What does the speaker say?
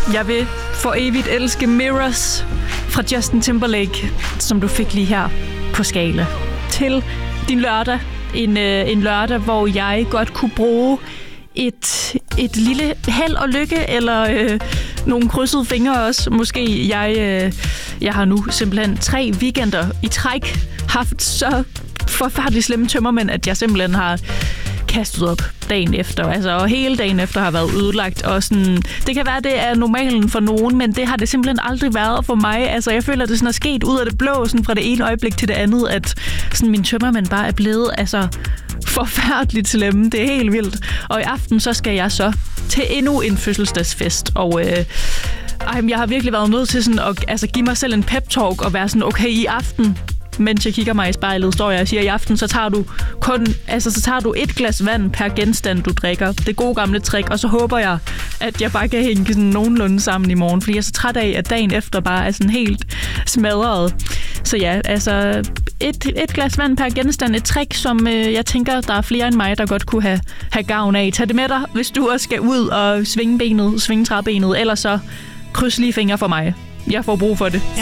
Jeg vil for evigt elske Mirrors fra Justin Timberlake, som du fik lige her på Skala. Til din lørdag. En lørdag, hvor jeg godt kunne bruge et lille held og lykke, eller nogle krydsede fingre også. Måske jeg har nu simpelthen 3 weekender i træk haft så forfærdeligt slemme tømmermænd, at jeg simpelthen har kastet op dagen efter. Altså, og hele dagen efter har været ødelagt. Og sådan, det kan være, det er normalen for nogen, men det har det simpelthen aldrig været for mig. Altså, jeg føler, at det sådan er sket ud af det blå, sådan fra det ene øjeblik til det andet, at sådan, mine tømmermænd bare er blevet forfærdeligt slemme. Det er helt vildt. Og i aften, så skal jeg så til endnu en fødselsdagsfest. Og jeg har virkelig været nødt til sådan at give mig selv en pep-talk og være sådan, okay, i aften, mens jeg kigger mig i spejlet, står jeg og siger, i aften, så tager du 1 glas vand per genstand, du drikker. Det gode gamle trick, og så håber jeg, at jeg bare kan hænge sådan nogenlunde sammen i morgen, fordi jeg er så træt af, at dagen efter bare er sådan helt smadret. Så ja, altså et glas vand per genstand, et trick, som jeg tænker, der er flere end mig, der godt kunne have gavn af. Tag det med dig, hvis du også skal ud og svinge træbenet, eller så kryds lige fingre for mig. Jeg får brug for det.